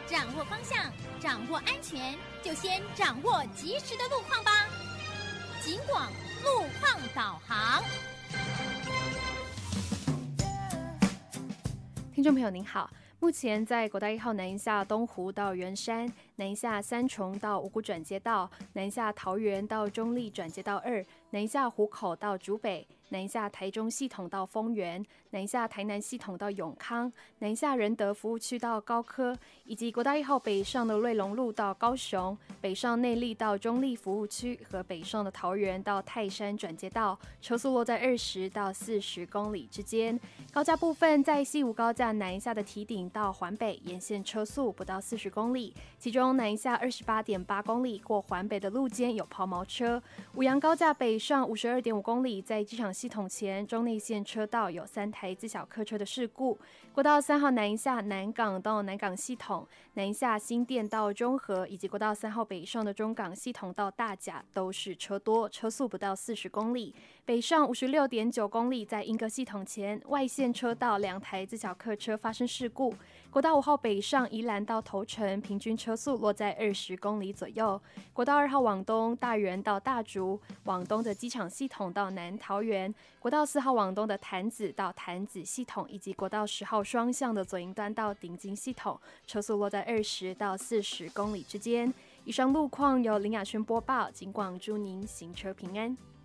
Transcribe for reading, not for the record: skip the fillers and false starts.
掌握方向，掌握安全，就先掌握及时的路况吧。警广路况导航。 听众朋友您好，目前在国道1号南下东湖到圆山、南下三重到五股转接道、南下桃园到中立转接道2、南下湖口到竹北、南下台中系统到丰原、南下台南系统到永康、南下仁德服务区到高科，以及国道1号北上的瑞隆路到高雄、北上内壢到中立服务区和北上的桃园到泰山转接道，车速落在20到40公里之间。高架部分，在西武高架南下的堤顶到环北沿线车速不到40公里，其中南下28.8公里过环北的路肩有抛锚车。五杨高架北上52.5公里，在机场系统前中内线车道有3台自小客车的事故。国道3号南下南港到南港系统，南下新店到中和，以及国道3号北上的中港系统到大甲都是车多，车速不到40公里。北上56.9公里，在莺歌系统前外线车道2台自小客车发生事故。国道5号北上宜兰到头城，平均车速落在20公里左右。国道2号往东大园到大竹，往东的机场系统到南桃园，国道4号往东的潭子到潭子系统，以及国道10号双向的左营端到顶金系统，车速落在20到40公里之间。以上路况由林雅轩播报，警广祝您行车平安。